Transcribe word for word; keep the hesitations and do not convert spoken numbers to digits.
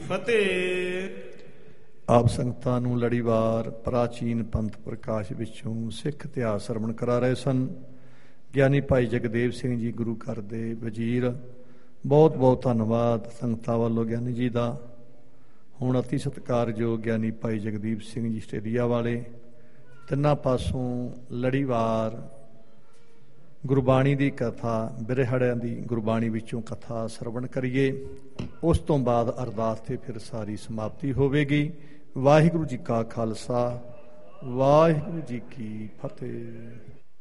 ਫਤਿਹ। ਆਪ ਸੰਗਤਾਂ ਨੂੰ ਲੜੀਵਾਰ ਪ੍ਰਾਚੀਨ ਪੰਥ ਪ੍ਰਕਾਸ਼ ਵਿੱਚੋਂ ਸਿੱਖ ਇਤਿਹਾਸ ਸਰਵਣ ਕਰਾ ਰਹੇ ਸਨ ਗਿਆਨੀ ਭਾਈ ਜਗਦੇਵ ਸਿੰਘ ਜੀ, ਗੁਰੂ ਘਰ ਦੇ ਵਜ਼ੀਰ। ਬਹੁਤ ਬਹੁਤ ਧੰਨਵਾਦ ਸੰਗਤਾਂ ਵੱਲੋਂ ਗਿਆਨੀ ਜੀ ਦਾ। ਹੁਣ ਅਤੀ ਸਤਿਕਾਰਯੋਗ ਗਿਆਨੀ ਭਾਈ ਜਗਦੀਪ ਸਿੰਘ ਜੀ ਆਸਟ੍ਰੇਲੀਆ ਵਾਲੇ, ਤਿੰਨਾਂ ਪਾਸੋਂ ਲੜੀਵਾਰ ਗੁਰਬਾਣੀ ਦੀ ਕਥਾ, ਬਿਰਹੜਿਆਂ ਦੀ ਗੁਰਬਾਣੀ ਵਿੱਚੋਂ ਕਥਾ ਸਰਵਣ ਕਰੀਏ। ਉਸ ਤੋਂ ਬਾਅਦ ਅਰਦਾਸ ਤੇ ਫਿਰ ਸਾਰੀ ਸਮਾਪਤੀ ਹੋਵੇਗੀ। ਵਾਹਿਗੁਰੂ ਜੀ ਕਾ ਖਾਲਸਾ, ਵਾਹਿਗੁਰੂ ਜੀ ਕੀ ਫਤਿਹ।